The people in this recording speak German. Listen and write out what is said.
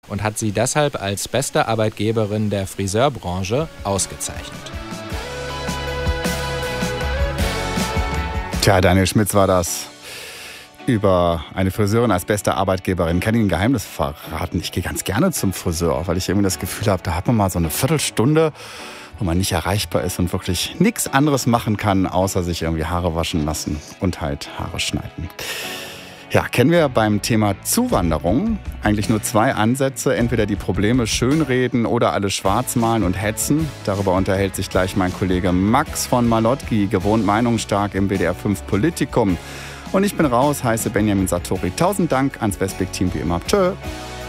und hat sie deshalb als beste Arbeitgeberin der Friseurbranche ausgezeichnet. Tja, Daniel Schmitz war das. Über eine Friseurin als beste Arbeitgeberin. Kann ich ein Geheimnis verraten? Ich gehe ganz gerne zum Friseur, weil ich irgendwie das Gefühl habe, da hat man mal so eine Viertelstunde, wo man nicht erreichbar ist und wirklich nichts anderes machen kann, außer sich irgendwie Haare waschen lassen und halt Haare schneiden. Ja, kennen wir beim Thema Zuwanderung eigentlich nur 2 Ansätze. Entweder die Probleme schönreden oder alle schwarz malen und hetzen. Darüber unterhält sich gleich mein Kollege Max von Malotki, gewohnt meinungsstark im WDR 5 Politikum. Und ich bin raus, heiße Benjamin Sartori. 1000 Dank ans Westweg-Team wie immer. Tschö.